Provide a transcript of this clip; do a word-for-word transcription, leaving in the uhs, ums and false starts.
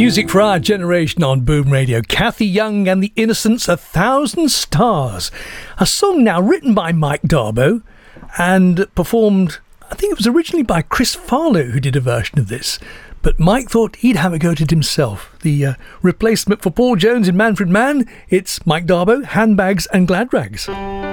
Music for our generation on Boom Radio. Cathy Young and the Innocents, A Thousand Stars. A song now written by Mike Darbo and performed, I think it was originally by Chris Farlow who did a version of this. But Mike thought he'd have a go at it himself. The uh, replacement for Paul Jones in Manfred Mann, it's Mike Darbo, Handbags and Glad Rags.